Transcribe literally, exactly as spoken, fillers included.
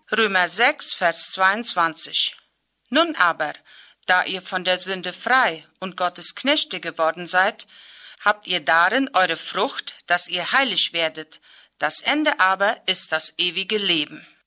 Römer sechs, Vers zweiundzwanzig. Nun aber, da ihr von der Sünde frei und Gottes Knechte geworden seid, habt ihr darin eure Frucht, dass ihr heilig werdet, das Ende aber ist das ewige Leben.